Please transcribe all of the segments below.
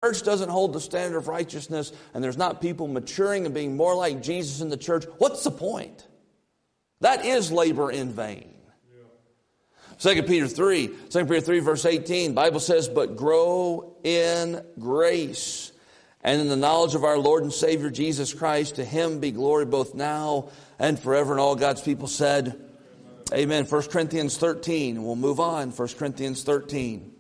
church doesn't hold the standard of righteousness and there's not people maturing and being more like Jesus in the church, what's the point? That is labor in vain. 2 Peter 3 verse 18, Bible says, but grow in grace and in the knowledge of our Lord and Savior Jesus Christ. To Him be glory both now and forever. And all God's people said, amen. 1 Corinthians 13, we'll move on. 1 Corinthians 13.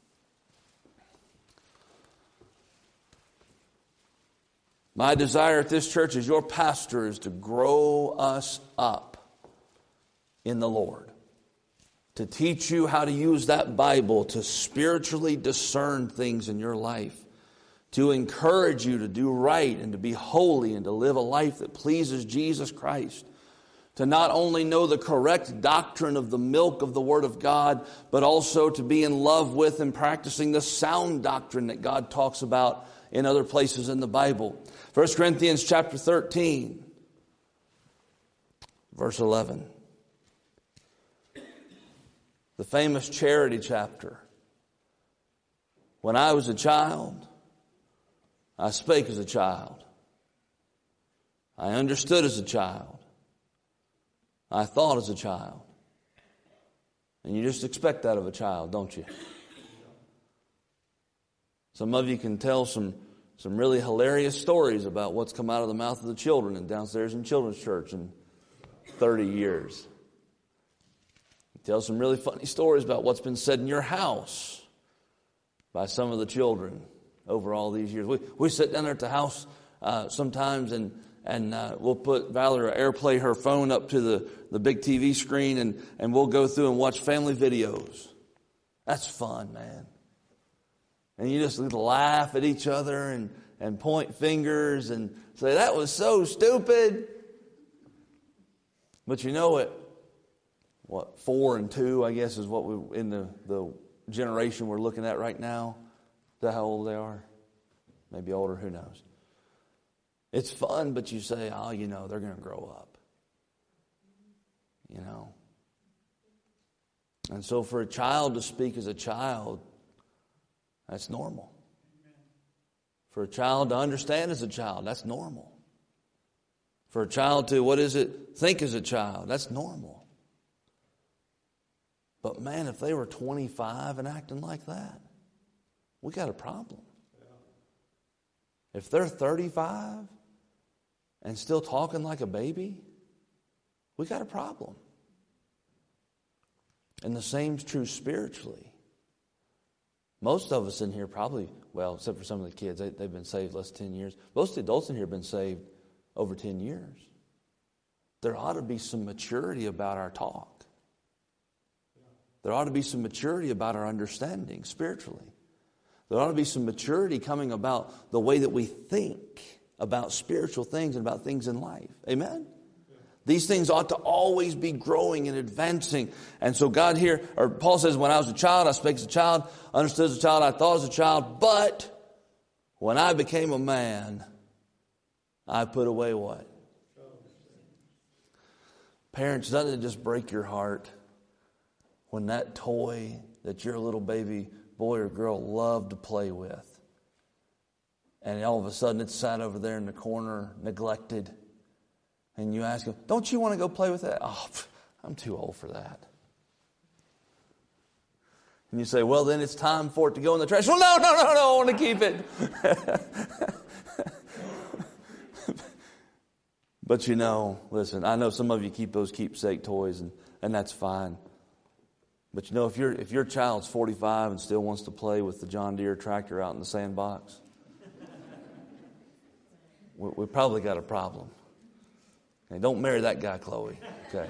My desire at this church as your pastor is to grow us up in the Lord. To teach you how to use that Bible to spiritually discern things in your life. To encourage you to do right and to be holy and to live a life that pleases Jesus Christ. To not only know the correct doctrine of the milk of the Word of God, but also to be in love with and practicing the sound doctrine that God talks about in other places in the Bible. 1 Corinthians chapter 13, verse 11. The famous charity chapter. When I was a child, I spake as a child. I understood as a child. I thought as a child. And you just expect that of a child, don't you? Some of you can tell some really hilarious stories about what's come out of the mouth of the children and downstairs in children's church in 30 years. Tell some really funny stories about what's been said in your house by some of the children over all these years. We sit down there at the house sometimes and we'll put Valerie or AirPlay her phone up to the big TV screen and we'll go through and watch family videos. That's fun, man. And you just laugh at each other and point fingers and say, that was so stupid. But you know it. 4 and 2, I guess, is what we in the generation we're looking at right now. Is that how old they are? Maybe older, who knows? It's fun, but you say, they're going to grow up. And so for a child to speak as a child, that's normal. For a child to understand as a child, that's normal. For a child to, think as a child, that's normal. But man, if they were 25 and acting like that, we got a problem. If they're 35 and still talking like a baby, we got a problem. And the same's true spiritually. Most of us in here probably, except for some of the kids, they've been saved less than 10 years. Most of the adults in here have been saved over 10 years. There ought to be some maturity about our talk. There ought to be some maturity about our understanding spiritually. There ought to be some maturity coming about the way that we think about spiritual things and about things in life. Amen? Yeah. These things ought to always be growing and advancing. And so God here, or Paul says, when I was a child, I spake as a child, understood as a child, I thought as a child. But when I became a man, I put away what? Parents, doesn't it just break your heart when that toy that your little baby boy or girl loved to play with, and all of a sudden it's sat over there in the corner, neglected, and you ask them, don't you want to go play with that? Oh, I'm too old for that. And you say, well, then it's time for it to go in the trash. Well, no, I want to keep it. But listen, I know some of you keep those keepsake toys, and that's fine. But if your child's 45 and still wants to play with the John Deere tractor out in the sandbox, we probably got a problem. Okay, don't marry that guy, Chloe. Okay.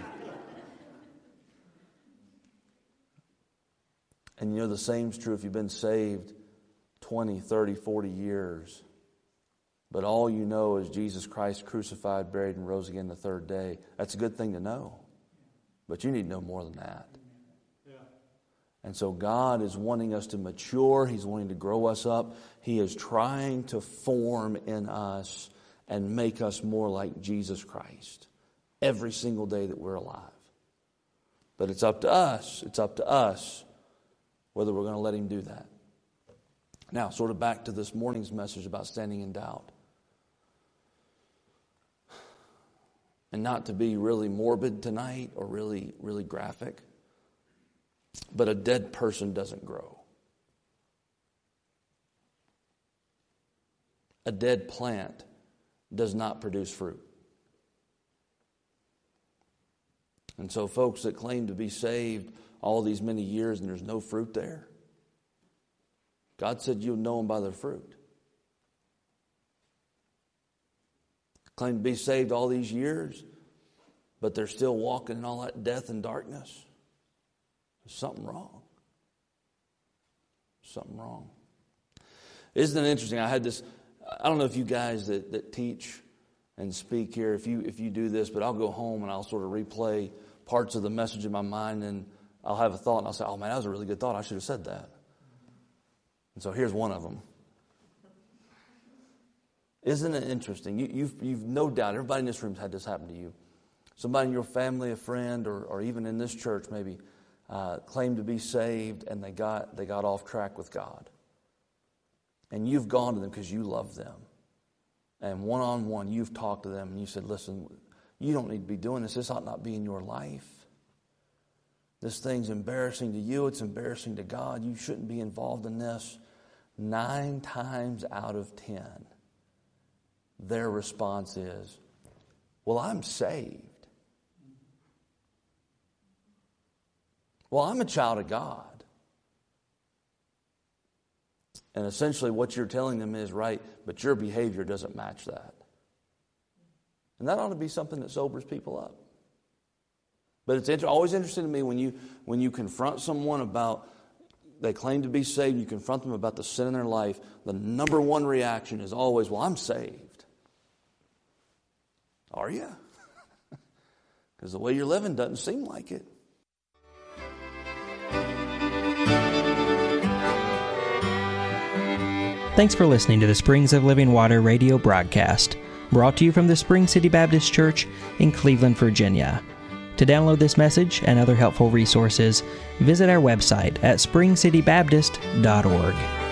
And the same's true if you've been saved 20, 30, 40 years. But all you know is Jesus Christ crucified, buried, and rose again the third day. That's a good thing to know. But you need to know more than that. And so God is wanting us to mature. He's wanting to grow us up. He is trying to form in us and make us more like Jesus Christ every single day that we're alive. But it's up to us. It's up to us whether we're going to let Him do that. Now, sort of back to this morning's message about standing in doubt. And not to be really morbid tonight or really, really graphic, but a dead person doesn't grow. A dead plant does not produce fruit. And so folks that claim to be saved all these many years and there's no fruit there, God said you'll know them by their fruit. Claim to be saved all these years, but they're still walking in all that death and darkness. There's something wrong. Something wrong. Isn't it interesting? I don't know if you guys that teach and speak here, if you do this, but I'll go home and I'll sort of replay parts of the message in my mind, and I'll have a thought and I'll say, oh man, that was a really good thought. I should have said that. And so here's one of them. Isn't it interesting? You've no doubt, everybody in this room's had this happen to you. Somebody in your family, a friend, or even in this church maybe, claimed to be saved and they got off track with God. And you've gone to them because you love them. And one-on-one, you've talked to them and you said, listen, you don't need to be doing this. This ought not be in your life. This thing's embarrassing to you. It's embarrassing to God. You shouldn't be involved in this. 9 times out of 10, their response is, well, I'm saved. Well, I'm a child of God. And essentially what you're telling them is, right, but your behavior doesn't match that. And that ought to be something that sobers people up. But it's always interesting to me when you confront someone about, they claim to be saved, you confront them about the sin in their life, the number one reaction is always, well, I'm saved. Are you? Because the way you're living doesn't seem like it. Thanks for listening to the Springs of Living Water radio broadcast, brought to you from the Spring City Baptist Church in Cleveland, Virginia. To download this message and other helpful resources, visit our website at springcitybaptist.org.